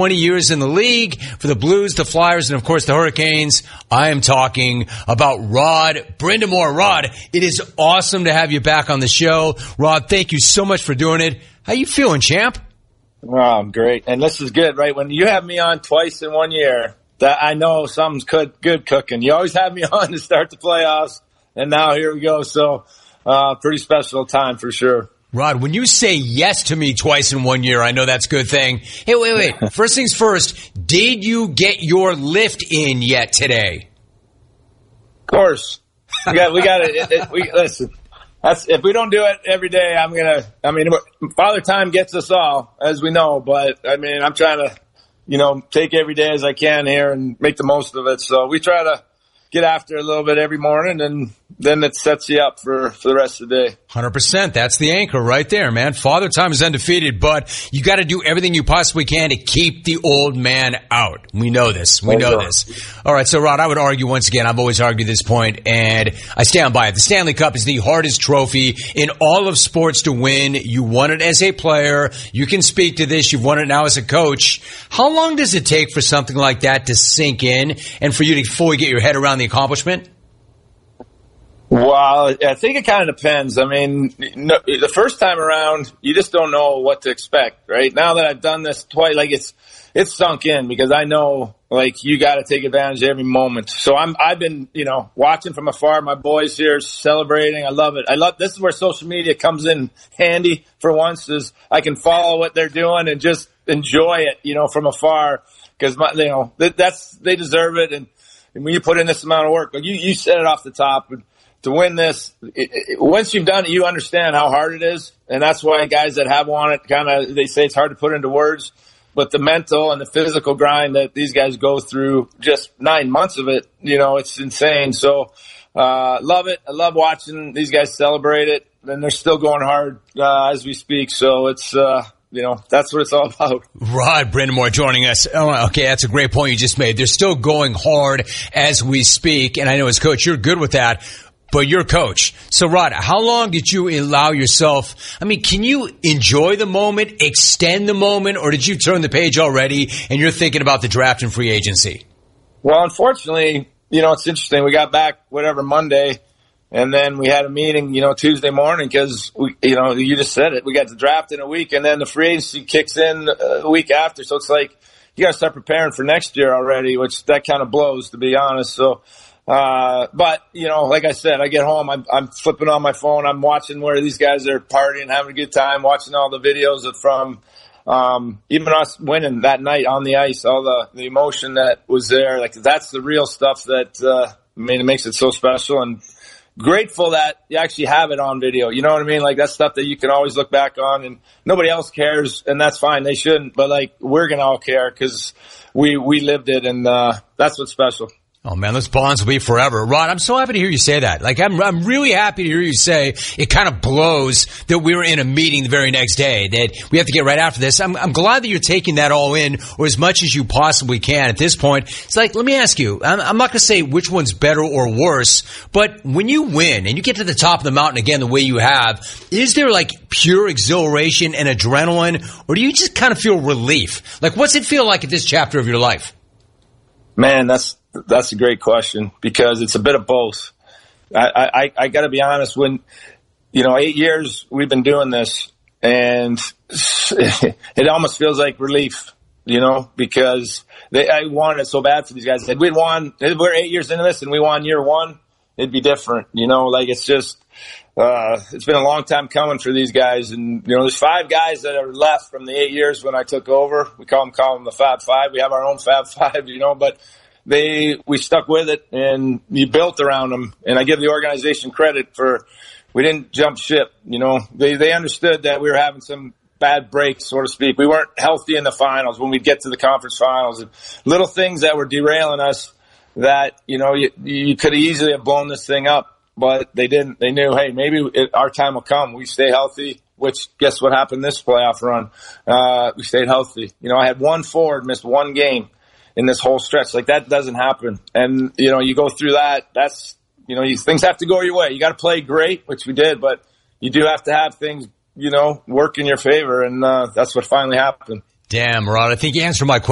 20 years in the league for the Blues, the Flyers, and of course the Hurricanes. I am talking about Rod Brind'Amour. Rod, it is awesome to have you back on the show. Rod, thank you so much for doing it. How you feeling, champ? Oh, I'm great. And this is good, right? When you have me on twice in 1 year, that I know something's good cooking. You always have me on to start the playoffs, and now here we go. So, pretty special time for sure. Rod, when you say yes to me twice in 1 year, I know that's a good thing. Hey, wait. First things first, did you get your lift in yet today? Of course. We got it. Listen, if we don't do it every day, Father Time gets us all, as we know. But, I'm trying to, take every day as I can here and make the most of it. So we try to get after it a little bit every morning, and then it sets you up for the rest of the day. 100%. That's the anchor right there, man. Father Time is undefeated, but you got to do everything you possibly can to keep the old man out. We know this. All right, so Rod, I would argue once again, I've always argued this point, and I stand by it. The Stanley Cup is the hardest trophy in all of sports to win. You won it as a player. You can speak to this. You've won it now as a coach. How long does it take for something like that to sink in and for you to fully get your head around the accomplishment? Well, I think it kind of depends. The first time around, you just don't know what to expect, right? Now that I've done this twice, it's sunk in because I know, you got to take advantage of every moment. So I've been, watching from afar. My boys here celebrating. I love it. This is where social media comes in handy for once, is I can follow what they're doing and just enjoy it, from afar, because they deserve it. And when you put in this amount of work, you said it off the top. To win this, once you've done it, you understand how hard it is. And that's why guys that have won it they say it's hard to put into words. But the mental and the physical grind that these guys go through, just 9 months of it, it's insane. So, love it. I love watching these guys celebrate it. And they're still going hard, as we speak. So it's, that's what it's all about. Rod Brind'Amour joining us. Oh, okay, that's a great point you just made. They're still going hard as we speak. And I know as coach, you're good with that. But you're coach. So, Rod, how long did you allow yourself? Can you enjoy the moment, extend the moment, or did you turn the page already and you're thinking about the draft and free agency? Well, unfortunately, it's interesting. We got back, Monday, and then we had a meeting, Tuesday morning because, you just said it. We got the draft in a week, and then the free agency kicks in a week after. So it's like you got to start preparing for next year already, which that kind of blows, to be honest. So, but, like I said, I get home, I'm flipping on my phone. I'm watching where these guys are partying, having a good time, watching all the videos from, even us winning that night on the ice, all the emotion that was there. That's the real stuff that, it makes it so special, and grateful that you actually have it on video. You know what I mean? That's stuff that you can always look back on, and nobody else cares, and that's fine. They shouldn't, but we're going to all care because we lived it, and, that's what's special. Oh man, those bonds will be forever. Rod, I'm so happy to hear you say that. I'm really happy to hear you say it kind of blows that we were in a meeting the very next day, that we have to get right after this. I'm glad that you're taking that all in, or as much as you possibly can at this point. It's let me ask you, I'm not going to say which one's better or worse, but when you win and you get to the top of the mountain again the way you have, is there pure exhilaration and adrenaline, or do you just kind of feel relief? What's it feel like at this chapter of your life? Man, that's a great question because it's a bit of both. I got to be honest. When 8 years we've been doing this, and it almost feels like relief, because I wanted it so bad for these guys. If we're 8 years into this and we won year one, it'd be different. It's just it's been a long time coming for these guys, and there's 5 guys that are left from the 8 years when I took over. We call them the Fab Five. We have our own Fab Five, but we stuck with it, and you built around them. And I give the organization credit for, we didn't jump ship. They understood that we were having some bad breaks, so to speak. We weren't healthy in the finals when we'd get to the conference finals, and little things that were derailing us that, you could easily have blown this thing up, but they didn't. They knew, hey, maybe our time will come. We stay healthy, which guess what happened this playoff run? We stayed healthy. I had one forward missed one game in this whole stretch. That doesn't happen. And, you go through that. That's, things have to go your way. You got to play great, which we did, but you do have to have things, work in your favor. And, that's what finally happened. Damn, Rod, I think you answered my question.